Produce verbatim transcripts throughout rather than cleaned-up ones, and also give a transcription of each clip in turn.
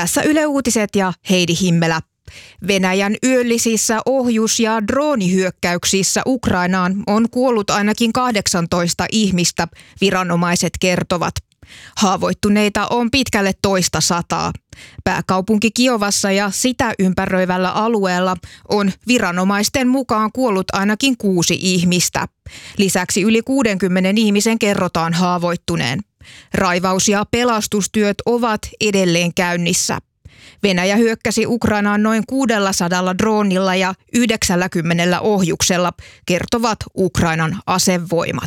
Tässä Yle Uutiset ja Heidi Himmelä. Venäjän yöllisissä ohjus- ja droonihyökkäyksissä Ukrainaan on kuollut ainakin kahdeksantoista ihmistä, viranomaiset kertovat. Haavoittuneita on pitkälle toista sataa. Pääkaupunki Kiovassa ja sitä ympäröivällä alueella on viranomaisten mukaan kuollut ainakin kuusi ihmistä. Lisäksi yli kuudenkymmenen ihmisen kerrotaan haavoittuneen. Raivaus- ja pelastustyöt ovat edelleen käynnissä. Venäjä hyökkäsi Ukrainaan noin kuudellasadalla droonilla ja yhdeksälläkymmenellä ohjuksella, kertovat Ukrainan asevoimat.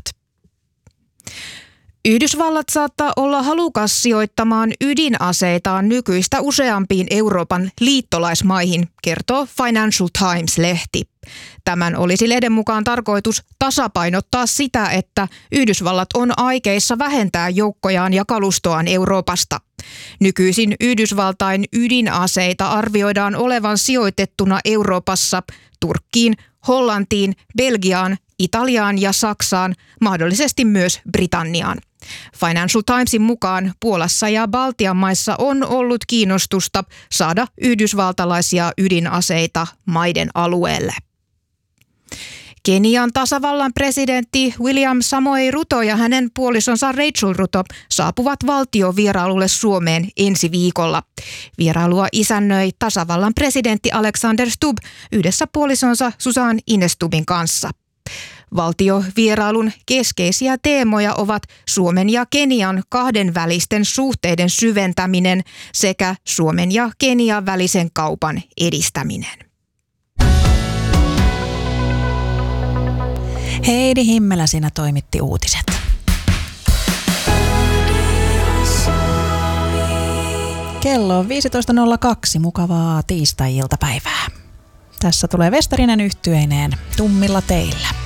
Yhdysvallat saattaa olla halukas sijoittamaan ydinaseitaan nykyistä useampiin Euroopan liittolaismaihin, kertoo Financial Times-lehti. Tämän olisi lehden mukaan tarkoitus tasapainottaa sitä, että Yhdysvallat on aikeissa vähentää joukkojaan ja kalustoaan Euroopasta. Nykyisin Yhdysvaltain ydinaseita arvioidaan olevan sijoitettuna Euroopassa Turkkiin, Hollantiin, Belgiaan, Italiaan ja Saksaan, mahdollisesti myös Britanniaan. Financial Timesin mukaan Puolassa ja Baltian maissa on ollut kiinnostusta saada yhdysvaltalaisia ydinaseita maiden alueelle. Kenian tasavallan presidentti William Samoei Ruto ja hänen puolisonsa Rachel Ruto saapuvat valtiovierailulle Suomeen ensi viikolla. Vierailua isännöi tasavallan presidentti Alexander Stubb yhdessä puolisonsa Susan Inestubin kanssa. Valtiovierailun keskeisiä teemoja ovat Suomen ja Kenian kahdenvälisten suhteiden syventäminen sekä Suomen ja Kenian välisen kaupan edistäminen. Heidi Himmelä siinä toimitti uutiset. Kello on viisitoista nolla kaksi, mukavaa tiistai-iltapäivää. Tässä tulee Vestarinen yhtyeineen Tummilla teillä.